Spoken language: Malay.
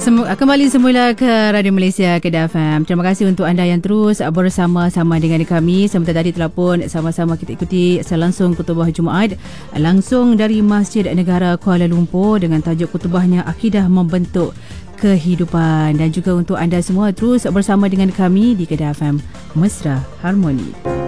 Kembali semula ke Radio Malaysia Kedah FM. Terima kasih untuk anda yang terus bersama-sama dengan kami. Sebentar tadi telah pun sama-sama kita ikuti selangsung khutbah Jumaat langsung dari Masjid Negara Kuala Lumpur dengan tajuk khutbahnya Akidah Membentuk Kehidupan. Dan juga untuk anda semua terus bersama dengan kami di Kedah FM Mesra Harmoni.